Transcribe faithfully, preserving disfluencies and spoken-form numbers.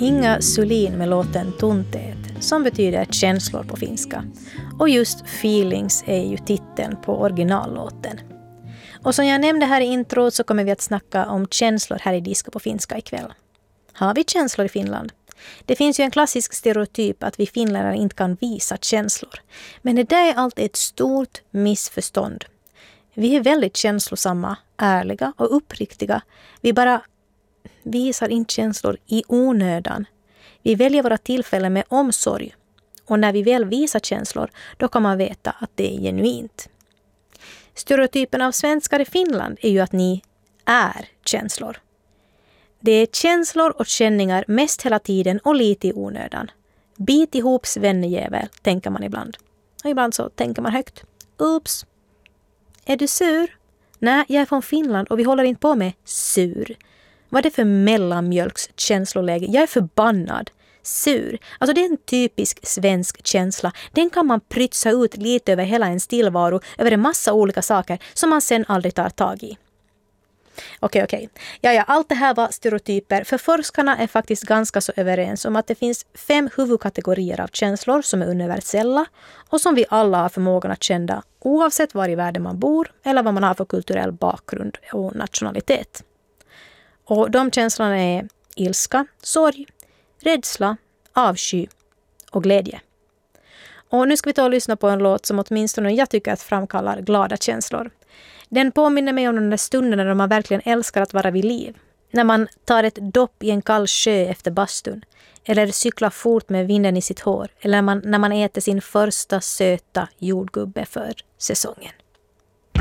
Inga Sulin med låten Tunteet, som betyder känslor på finska. Och just Feelings är ju titeln på originallåten. Och som jag nämnde här i introt så kommer vi att snacka om känslor här i Disco på finska ikväll. Har vi känslor i Finland? Det finns ju en klassisk stereotyp att vi finländare inte kan visa känslor. Men det där är alltid ett stort missförstånd. Vi är väldigt känslosamma, ärliga och uppriktiga. Vi bara visar inte känslor i onödan. Vi väljer våra tillfällen med omsorg. Och när vi väl visar känslor, då kan man veta att det är genuint. Stereotypen av svenskar i Finland är ju att ni är känslor. Det är känslor och känningar mest hela tiden och lite i onödan. Bit ihop svennejävel, tänker man ibland. Och ibland så tänker man högt. Oops! Är du sur? Nej, jag är från Finland och vi håller inte på med sur. Vad är det för mellanmjölks känsloläge? Jag är förbannad. Sur. Alltså det är en typisk svensk känsla. Den kan man prytsa ut lite över hela en tillvaro, över en massa olika saker som man sen aldrig tar tag i. Okej, okej. Ja, ja, allt det här var stereotyper, för forskarna är faktiskt ganska så överens om att det finns fem huvudkategorier av känslor som är universella och som vi alla har förmågan att känna oavsett var i världen man bor eller vad man har för kulturell bakgrund och nationalitet. Och de känslorna är ilska, sorg, rädsla, avsky och glädje. Och nu ska vi ta och lyssna på en låt som åtminstone jag tycker att framkallar glada känslor. Den påminner mig om den där stunden när man verkligen älskar att vara vid liv. När man tar ett dopp i en kall sjö efter bastun. Eller cyklar fort med vinden i sitt hår. Eller när man, när man äter sin första söta jordgubbe för säsongen.